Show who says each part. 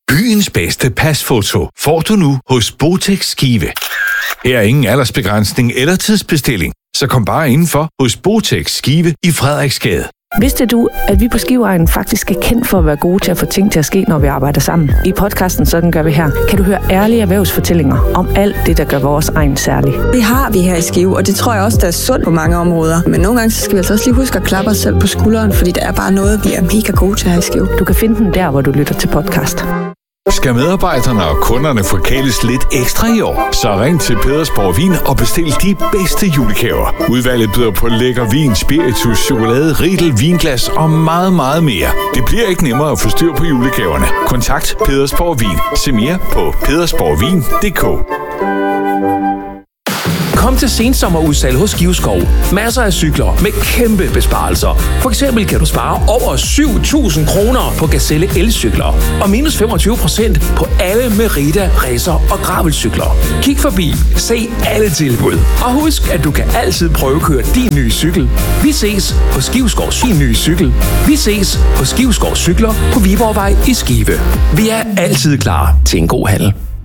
Speaker 1: Byens bedste pasfoto får du nu hos Botex Skive. Her er ingen aldersbegrænsning eller tidsbestilling, så kom bare indenfor hos Botex Skive i Frederiksgade.
Speaker 2: Vidste du, at vi på Skiveegnen faktisk er kendt for at være gode til at få ting til at ske, når vi arbejder sammen? I podcasten Sådan gør vi her, kan du høre ærlige erhvervsfortællinger om alt det, der gør vores egen særlig.
Speaker 3: Det har vi her i Skive, og det tror jeg også, der er sundt på mange områder. Men nogle gange så skal vi altså også lige huske at klappe os selv på skulderen, fordi der er bare noget, vi er mega gode til her i Skive.
Speaker 2: Du kan finde den der, hvor du lytter til podcast.
Speaker 1: Skal medarbejderne og kunderne forkæles lidt ekstra i år, så ring til Pedersborg Vin og bestil de bedste julegaver. Udvalget byder på lækker vin, spiritus, chokolade, riedel, vinglas og meget, meget mere. Det bliver ikke nemmere at få styr på julegaverne. Kontakt Pedersborg Vin. Se mere på pedersborgvin.dk.
Speaker 4: Kom til sensommerudsalg hos Skiveskov. Masser af cykler med kæmpe besparelser. For eksempel kan du spare over 7.000 kroner på Gazelle elcykler. Og minus 25% på alle Merida, racer og gravelcykler. Kig forbi. Se alle tilbud. Og husk, at du kan altid prøvekøre din nye cykel. Vi ses på Skiveskovs fin nye cykel. Vi ses på Skiveskovs cykler på Viborgvej i Skive. Vi er altid klar til en god handel.